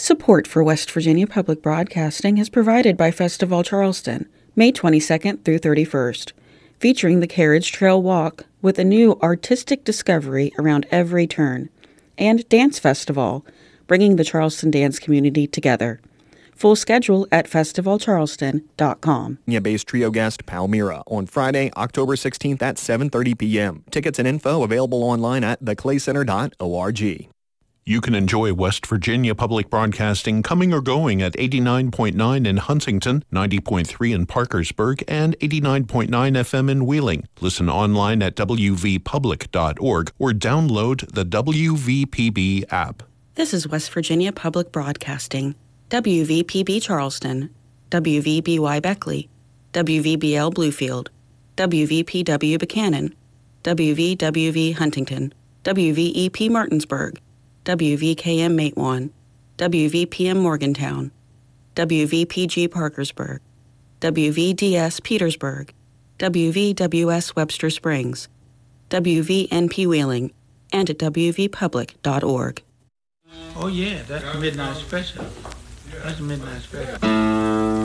Support for West Virginia Public Broadcasting is provided by Festival Charleston, May 22nd through 31st, featuring the Carriage Trail Walk with a new artistic discovery around every turn, and Dance Festival, bringing the Charleston dance community together. Full schedule at festivalcharleston.com. Based trio guest Palmyra on Friday, October 16th at 7:30 p.m. Tickets and info available online at theclaycenter.org. You can enjoy West Virginia Public Broadcasting coming or going at 89.9 in Huntington, 90.3 in Parkersburg, and 89.9 FM in Wheeling. Listen online at wvpublic.org or download the WVPB app. This is West Virginia Public Broadcasting. WVPB Charleston, WVBY Beckley, WVBL Bluefield, WVPW Buchanan, WVWV Huntington, WVEP Martinsburg, WVKM Matewan, WVPM Morgantown, WVPG Parkersburg, WVDS Petersburg, WVWS Webster Springs, WVNP Wheeling, and at wvpublic.org. Oh yeah, that's the Midnight Special. That's the Midnight Special.